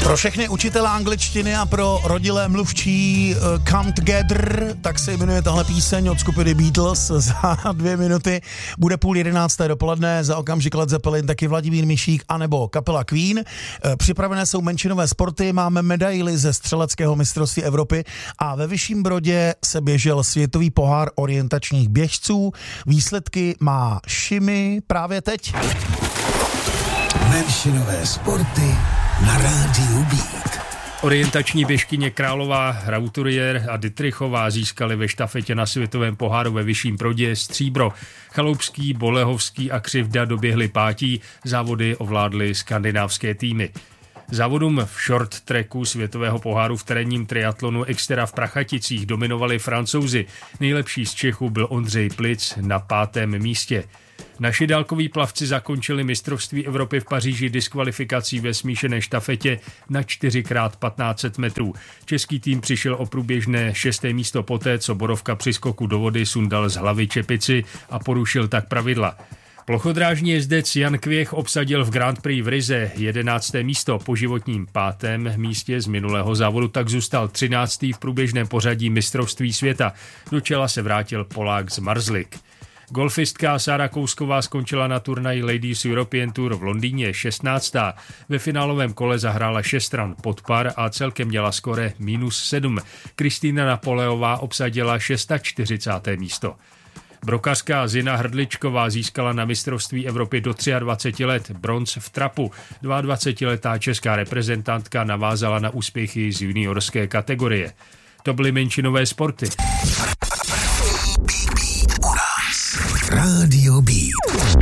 Pro všechny učitele angličtiny a pro rodilé mluvčí Come Together, tak se jmenuje tahle píseň od skupiny Beatles. Za 2 minuty bude 10:30 dopoledne, za okamžik Led Zeppelin, taky Vladimír Mišík anebo kapela Queen. Připravené jsou menšinové sporty, máme medaily ze střeleckého mistrovství Evropy a ve Vyšším Brodě se běžel světový pohár orientačních běžců. Výsledky má Šimi právě teď. Menšinové sporty na rádiu Beat. Orientační běžkyně Králová, Rauturier a Dittrichová získali ve štafetě na světovém poháru ve Vyšším Brodě stříbro. Chaloupský, Bolehovský a Křivda doběhli pátí, závody ovládly skandinávské týmy. Závodům v short tracku světového poháru v terénním triatlonu Extera v Prachaticích dominovali Francouzi. Nejlepší z Čechů byl Ondřej Plic na 5. místě. Naši dálkoví plavci zakončili mistrovství Evropy v Paříži diskvalifikací ve smíšené štafetě na 4x1500 metrů. Český tým přišel o průběžné 6. místo poté, co Borovka při skoku do vody sundal z hlavy čepici a porušil tak pravidla. Plochodrážní jezdec Jan Kvěch obsadil v Grand Prix v Rize 11. místo. Po životním 5. místě z minulého závodu tak zůstal 13. v průběžném pořadí mistrovství světa. Do čela se vrátil Polák z Marzlik. Golfistka Sára Kousková skončila na turnaji Ladies European Tour v Londýně 16. Ve finálovém kole zahrála 6 ran pod par a celkem měla skóre -7. Kristýna Napoleová obsadila 46. místo. Brokařka Zina Hrdličková získala na mistrovství Evropy do 23 let bronz v trapu. 22letá česká reprezentantka navázala na úspěchy z juniorské kategorie. To byly menšinové sporty.